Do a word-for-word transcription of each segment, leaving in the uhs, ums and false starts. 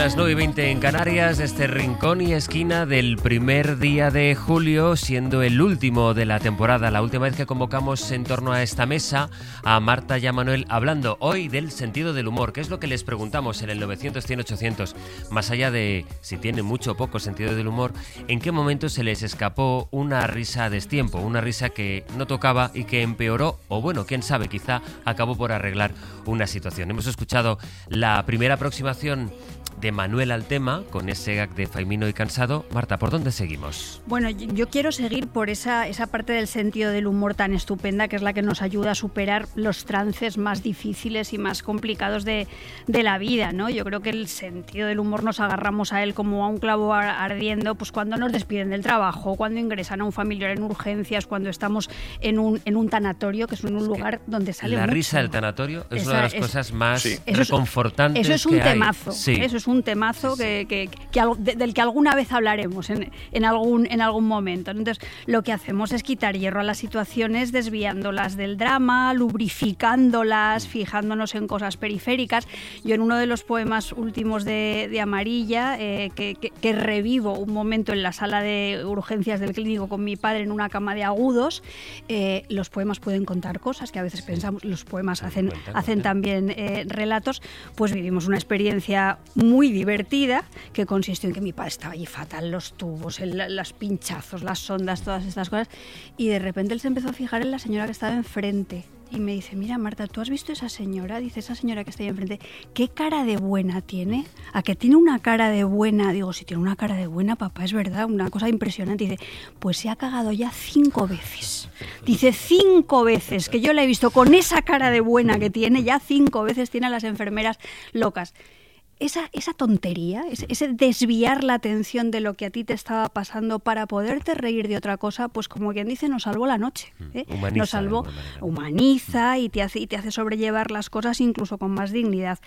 las nueve y veinte en Canarias, este rincón y esquina del primer día de julio, siendo el último de la temporada, la última vez que convocamos en torno a esta mesa a Marta y a Manuel, hablando hoy del sentido del humor, que es lo que les preguntamos en el novecientos cien ochocientos, más allá de si tienen mucho o poco sentido del humor, en qué momento se les escapó una risa a destiempo, una risa que no tocaba y que empeoró, o bueno, quién sabe, quizá acabó por arreglar una situación. Hemos escuchado la primera aproximación de Manuel al tema, con ese gag de Faimino y Cansado. Marta, ¿por dónde seguimos? Bueno, yo quiero seguir por esa, esa parte del sentido del humor tan estupenda, que es la que nos ayuda a superar los trances más difíciles y más complicados de, de la vida, ¿no? Yo creo que el sentido del humor nos agarramos a él como a un clavo ardiendo, pues cuando nos despiden del trabajo, cuando ingresan a un familiar en urgencias, cuando estamos en un, en un tanatorio, que es un lugar que donde sale la mucho. Risa del tanatorio es Esa, una de las es, cosas más sí. reconfortantes eso es, eso es un que temazo, hay. Sí. Eso es un temazo sí, sí. que, que, que, que del que alguna vez hablaremos en, en, algún, en algún momento. Entonces, lo que hacemos es quitar hierro a las situaciones, desviándolas del drama, lubrificándolas, fijándonos en cosas periféricas. Yo en uno de los poemas últimos de, de Amarilla, eh, que, que, que revivo un momento en la sala de urgencias del clínico con mi padre en una cama de agudos, eh, los poemas pueden contar cosas que a veces pensamos, los poemas hacen, hacen también eh, relatos, pues vivimos una experiencia muy divertida que consistió en que mi padre estaba allí fatal, los tubos, el, los pinchazos, las sondas, todas estas cosas, y de repente él se empezó a fijar en la señora que estaba enfrente y me dice: mira, Marta, ¿tú has visto esa señora? Dice, esa señora que está ahí enfrente, ¿qué cara de buena tiene? ¿A que tiene una cara de buena? Digo, si tiene una cara de buena, papá, es verdad, una cosa impresionante. Dice, pues se ha cagado ya cinco veces. Dice, cinco veces, que yo la he visto con esa cara de buena que tiene, ya cinco veces tiene a las enfermeras locas. Esa, esa tontería, ese, ese desviar la atención de lo que a ti te estaba pasando para poderte reír de otra cosa, pues como quien dice, nos salvó la noche. ¿eh? Humaniza, nos salvó, humaniza y te hace, y te hace sobrellevar las cosas incluso con más dignidad.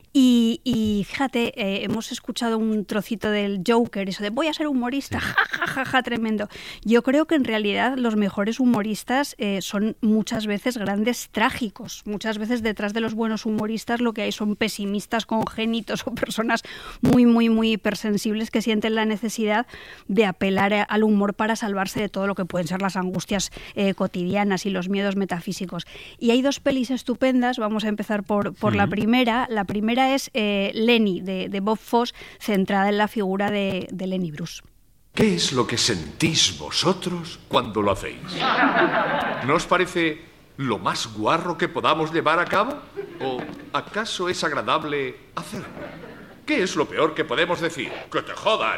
Y, y fíjate, eh, hemos escuchado un trocito del Joker, eso de voy a ser humorista, ja, ja, ja, ja, tremendo. Yo creo que en realidad los mejores humoristas eh, son muchas veces grandes trágicos. Muchas veces detrás de los buenos humoristas lo que hay son pesimistas congénitos o personas muy, muy, muy hipersensibles que sienten la necesidad de apelar al humor para salvarse de todo lo que pueden ser las angustias eh, cotidianas y los miedos metafísicos. Y hay dos pelis estupendas, vamos a empezar por, por mm. la primera. La primera es eh, Lenny, de, de Bob Fosse, centrada en la figura de, de Lenny Bruce. ¿Qué es lo que sentís vosotros cuando lo hacéis? ¿No os parece lo más guarro que podamos llevar a cabo? ¿O acaso es agradable hacerlo? ¿Qué es lo peor que podemos decir? ¡Que te jodan!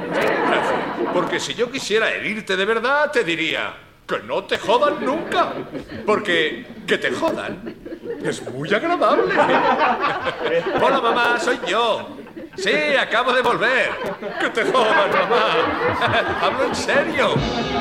Porque si yo quisiera herirte de verdad, te diría que no te jodan nunca. Porque que te jodan es muy agradable. Hola, mamá, soy yo. Sí, acabo de volver. Que te jodan, mamá. Hablo en serio.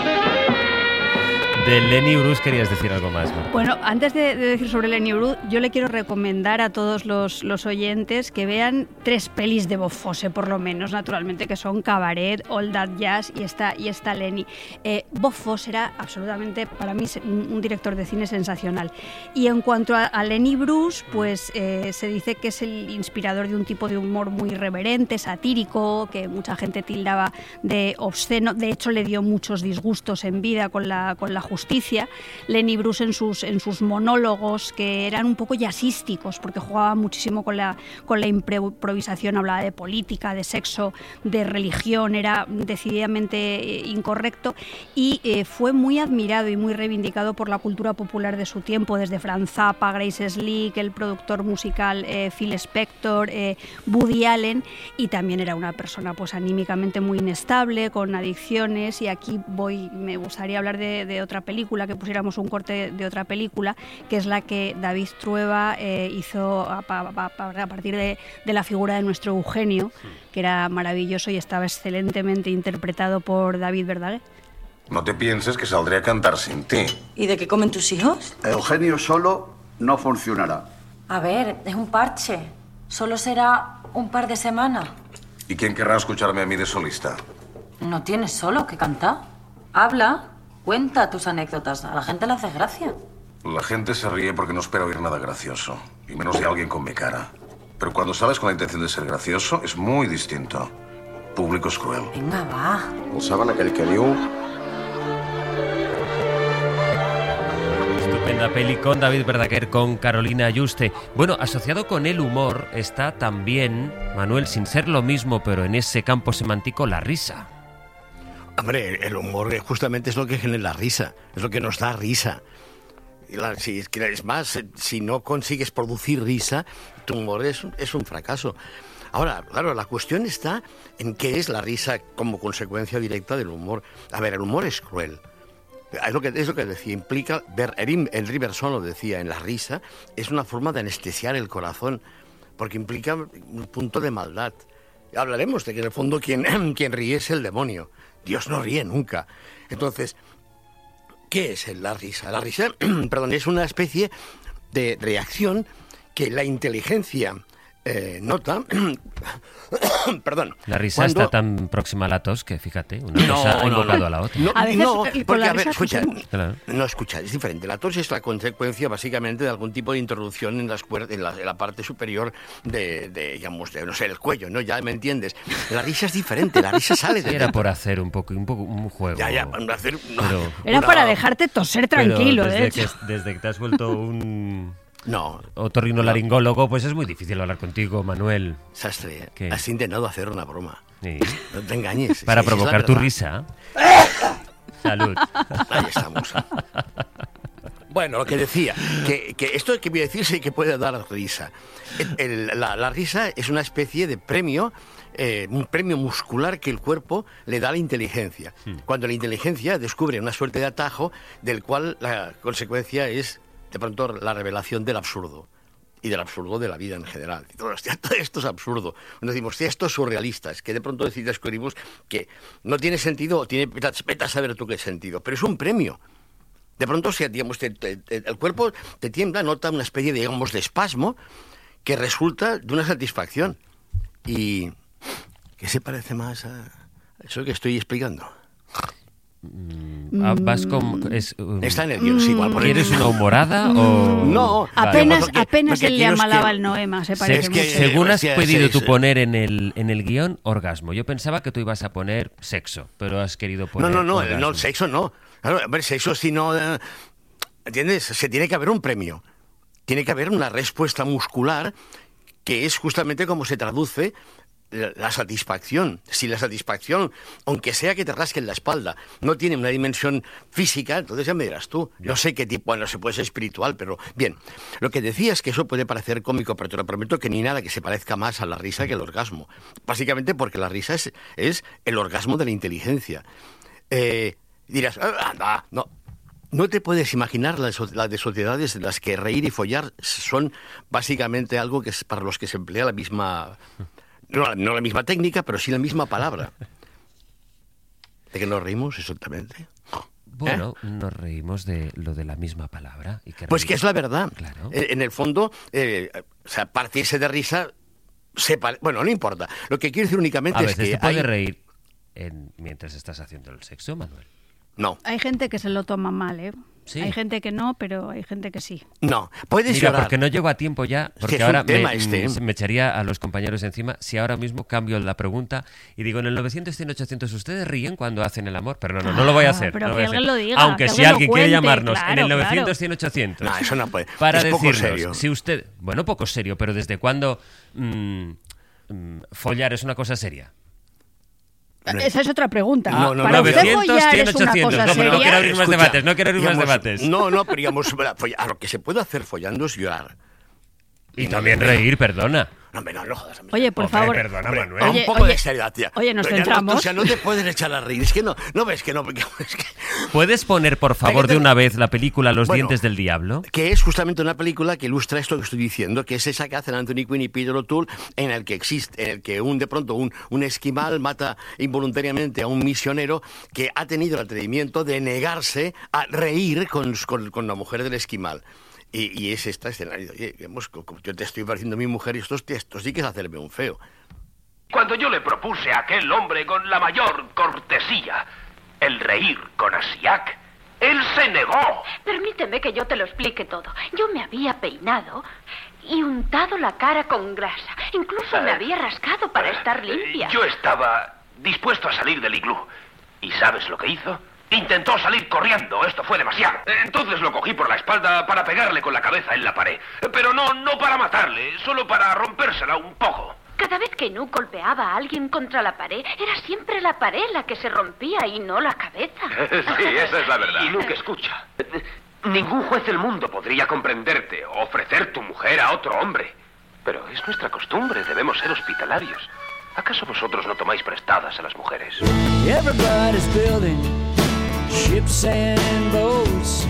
De Lenny Bruce querías decir algo más, ¿no? Bueno, antes de, de decir sobre Lenny Bruce, yo le quiero recomendar a todos los, los oyentes que vean tres pelis de Bob Fosse, por lo menos, naturalmente, que son Cabaret, All That Jazz y esta, y esta Lenny. Eh, Bob Fosse era absolutamente, para mí, un, un director de cine sensacional. Y en cuanto a, a Lenny Bruce, pues eh, se dice que es el inspirador de un tipo de humor muy irreverente, satírico, que mucha gente tildaba de obsceno. De hecho, le dio muchos disgustos en vida con la, con la justicia. Justicia, Lenny Bruce en sus, en sus monólogos, que eran un poco jazzísticos, porque jugaba muchísimo con la, con la improvisación, hablaba de política, de sexo, de religión, era decididamente incorrecto y eh, fue muy admirado y muy reivindicado por la cultura popular de su tiempo, desde Frank Zappa, Grace Slick, el productor musical eh, Phil Spector, eh, Woody Allen, y también era una persona pues anímicamente muy inestable, con adicciones, y aquí voy, me gustaría hablar de, de otra película, que pusiéramos un corte de otra película, que es la que David Trueba eh, hizo a, a, a, a partir de, de la figura de nuestro Eugenio, que era maravilloso y estaba excelentemente interpretado por David Verdaguer. No te pienses que saldré a cantar sin ti. ¿Y de qué comen tus hijos? Eugenio solo no funcionará. A ver, es un parche. Solo será un par de semanas. ¿Y quién querrá escucharme a mí de solista? No tienes solo que cantar. Habla. Cuenta tus anécdotas, a la gente le hace gracia. La gente se ríe porque no espera oír nada gracioso, y menos de alguien con mi cara. Pero cuando sabes con la intención de ser gracioso, es muy distinto. Público es cruel. Venga, va. No saben aquell que diu... Estupenda peli con David Verdaguer, con Carolina Yuste. Bueno, asociado con el humor está también, Manuel, sin ser lo mismo, pero en ese campo semántico, la risa. Hombre, el humor justamente es lo que genera la risa, es lo que nos da risa. Y la, si, es más, si no consigues producir risa, tu humor es, es un fracaso. Ahora, claro, la cuestión está en qué es la risa como consecuencia directa del humor. A ver, el humor es cruel. Es lo que, es lo que decía, implica, ver, Henri Bergson lo decía, en la risa es una forma de anestesiar el corazón, porque implica un punto de maldad. Hablaremos de que en el fondo quien, quien ríe es el demonio. Dios no ríe nunca. Entonces, ¿qué es la risa? La risa, perdón, es una especie de reacción que la inteligencia eh, nota. Perdón. La risa cuando... está tan próxima a la tos que, fíjate, una no, cosa ha no, invocado no. a la otra. No, a veces, no porque, la a ver, risa escucha, claro. no, escucha, es diferente. La tos es la consecuencia, básicamente, de algún tipo de interrupción en, las cuer- en, la, en la parte superior de, de, digamos, de, no sé, el cuello, ¿no? Ya me entiendes. La risa es diferente, la risa sale de Era dentro. por hacer un poco un, poco, un juego. Ya, ya, para hacer... No, Pero- Era una- para dejarte toser tranquilo, Pero de desde hecho. que, desde que te has vuelto un No, otorrinolaringólogo, pues es muy difícil hablar contigo, Manuel. Sastre, ¿Qué? has intentado hacer una broma. Sí. No te engañes. Para si es la provocar tu verdad. risa. Salud. Ahí estamos. Bueno, lo que decía, que, que esto que voy a decir sí que puede dar risa. El- el- la, la risa es una especie de premio, eh, un premio muscular que el cuerpo le da a la inteligencia. Cuando la inteligencia descubre una suerte de atajo del cual la consecuencia es, de pronto, la revelación del absurdo. Y del absurdo de la vida en general. Y todo, hostia, todo esto es absurdo. Nos decimos, hostia, esto es surrealista. Es que de pronto descubrimos que no tiene sentido, o tiene, vete a saber tú qué sentido, pero es un premio. De pronto, o sea, digamos, te, te, te, el cuerpo te tiembla, nota una especie de, digamos, de espasmo que resulta de una satisfacción. ¿Y qué se parece más a eso que estoy explicando? Ah, vas con... Es, um, Está en el guión, sí, igual. por el- ¿Quieres una humorada o...? No. Apenas, Lo que- apenas lo que él le quiero es amalaba que- el Noema, se Se- parece es que- mucho. según has Sí, pedido sí, tú sí. poner en el, en el guión orgasmo, yo pensaba que tú ibas a poner sexo, pero has querido No, poner no, no, orgasmo. no, el sexo no. Claro, a ver, sexo si no... eh, ¿Entiendes? Se tiene que haber un premio. Tiene que haber una respuesta muscular que es justamente como se traduce la, la satisfacción. Si la satisfacción, aunque sea que te rasquen la espalda, no tiene una dimensión física, entonces ya me dirás tú. No sé qué tipo, bueno, se puede ser espiritual, pero bien. Lo que decía es que eso puede parecer cómico, pero te lo prometo que ni nada que se parezca más a la risa que el orgasmo. Básicamente porque la risa es, es el orgasmo de la inteligencia. Eh, dirás, ah, anda, no. No te puedes imaginar las, las de sociedades en las que reír y follar son básicamente algo que es para los que se emplea la misma... No, no la misma técnica, pero sí la misma palabra. ¿De qué nos reímos exactamente? Bueno, nos reímos de lo de la misma palabra. Y que Pues reír- que es la verdad. Claro. Eh, En el fondo, eh, o sea, partirse de risa... Se pare- Bueno, no importa. Lo que quiero decir únicamente A es veces que te puedes hay... reír en- mientras estás haciendo el sexo, Manuel. No, Hay gente que se lo toma mal, ¿eh? Sí. Hay gente que no, pero hay gente que sí. no. Puedes Mira, llorar. porque no llego a tiempo ya, porque es un ahora tema me, este, ¿eh? mm, me echaría a los compañeros encima si ahora mismo cambio la pregunta y digo, en el novecientos, cien, ochocientos, ¿ustedes ríen cuando hacen el amor? Pero no, no, no lo voy a Ah, hacer. pero no que voy a alguien hacer. lo diga, Aunque que si alguien lo alguien quiere cuente, llamarnos en claro, el claro. novecientos, cien, ochocientos No, eso no puede. para Es poco decirnos serio. si usted... Bueno, poco serio, pero ¿desde cuándo mm, mm, follar es una cosa seria? Esa es otra pregunta. No, no, Para usted novecientos, follar cien, es una ochocientos. cosa No, pero no seria. quiero abrir más Escucha, debates, no quiero abrir más digamos, debates. No, no, pero digamos, a lo que se puede hacer follando es llorar. Y también reír, perdona. No, hombre, no, no jodas. hombre. Oye, por Hombre, favor. perdona, Hombre, Manuel. Oye, un poco oye, de seriedad, tía. oye, nos Pero ya no- centramos. o sea, no te puedes echar a reír. Es que no, no ves que no. porque- es que, ¿Puedes poner, por favor, Hay que de te- una vez la película Los Bueno, dientes del diablo? que es justamente una película que ilustra esto que estoy diciendo, que es esa que hacen Anthony Quinn y Peter O'Toole, en el que existe, en el que un de pronto un, un esquimal mata involuntariamente a un misionero que ha tenido el atrevimiento de negarse a reír con, con, con la mujer del esquimal. Y, y es este escenario. Oye, vemos, como yo te estoy pareciendo mi mujer y esto, esto sí que es hacerme un feo. Cuando yo le propuse a aquel hombre con la mayor cortesía el reír con Asiak, él se negó. Permíteme que yo te lo explique todo. Yo me había peinado y untado la cara con grasa. Incluso me había rascado para estar limpia. Yo estaba dispuesto a salir del iglú. ¿Y sabes lo que hizo? Intentó salir corriendo. Esto fue demasiado. Entonces lo cogí por la espalda para pegarle con la cabeza en la pared. Pero no, no para matarle, solo para rompérsela un poco. Cada vez que Nuke golpeaba a alguien contra la pared, era siempre la pared la que se rompía y no la cabeza. Sí, esa es la verdad. Y Nuke, escucha. Ningún juez del mundo podría comprenderte o ofrecer tu mujer a otro hombre. Pero es nuestra costumbre, debemos ser hospitalarios. ¿Acaso vosotros no tomáis prestadas a las mujeres? Everybody's building ships and boats.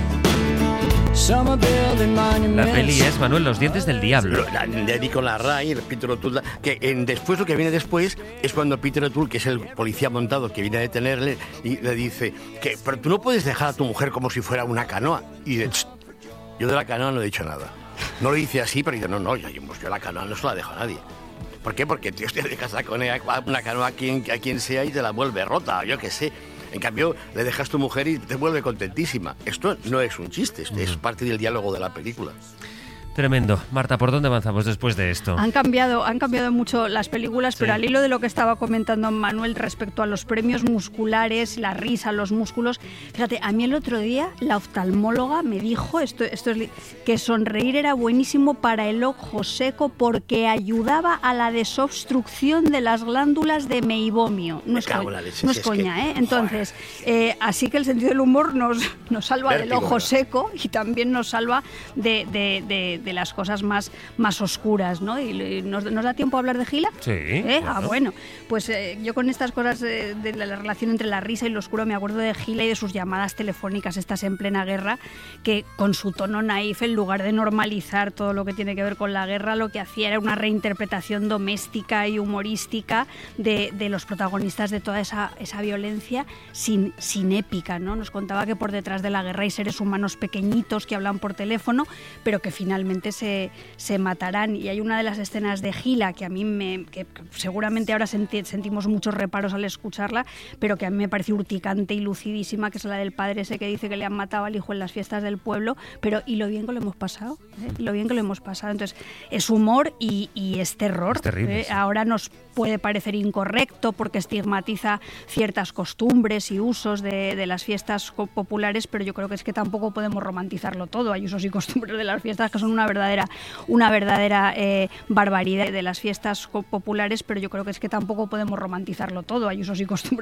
Some are building monuments. La peli es, Manuel, Los dientes del diablo. De Nicolas Ray, el Peter O'Toole, que en, después, lo que viene después es cuando Peter O'Toole, que es el policía montado que viene a detenerle, y le dice que pero tú no puedes dejar a tu mujer como si fuera una canoa. Y dice, yo de la canoa no he dicho nada. No lo dice así, pero dice, no, no, yo, yo la canoa no se la dejo a nadie. ¿Por qué? Porque tío, te dejas a una canoa a quien, a quien sea y te la vuelve rota, yo qué sé. En cambio, le dejas tu mujer y te vuelve contentísima. Esto no es un chiste, esto es parte del diálogo de la película. Tremendo. Marta, ¿por dónde avanzamos después de esto? Han cambiado, han cambiado mucho las películas, sí. Pero al hilo de lo que estaba comentando Manuel respecto a los premios musculares, la risa, los músculos, fíjate, a mí el otro día la oftalmóloga me dijo esto, esto es, que sonreír era buenísimo para el ojo seco porque ayudaba a la desobstrucción de las glándulas de meibomio. No es, co- leche, no es si coña, es que, ¿eh? Entonces, eh, así que el sentido del humor nos, nos salva Vértigo, del ojo ¿no? seco y también nos salva de... de, de de las cosas más, más oscuras, ¿no? Y ¿nos, ¿nos da tiempo a hablar de Gila? Sí. ¿Eh? Claro. Ah, bueno. Pues eh, yo con estas cosas eh, de la, la relación entre la risa y lo oscuro me acuerdo de Gila y de sus llamadas telefónicas, estas en plena guerra, que con su tono naif, en lugar de normalizar todo lo que tiene que ver con la guerra, lo que hacía era una reinterpretación doméstica y humorística de, de los protagonistas de toda esa, esa violencia sin, sin épica, ¿no? Nos contaba que por detrás de la guerra hay seres humanos pequeñitos que hablan por teléfono, pero que finalmente Se, se matarán. Y hay una de las escenas de Gila que a mí me, que seguramente ahora senti, sentimos muchos reparos al escucharla, pero que a mí me parece urticante y lucidísima, que es la del padre ese que dice que le han matado al hijo en las fiestas del pueblo, pero y lo bien que lo hemos pasado, ¿eh? lo bien que lo hemos pasado. Entonces es humor y, y es terror. Es terrible, ¿eh? sí. Ahora nos puede parecer incorrecto porque estigmatiza ciertas costumbres y usos de, de las fiestas populares, pero yo creo que es que tampoco podemos romantizarlo todo. Hay usos y costumbres de las fiestas que son una verdadera, una verdadera eh, barbaridad de las fiestas populares, pero yo creo que es que tampoco podemos romantizarlo todo. Hay usos y costumbres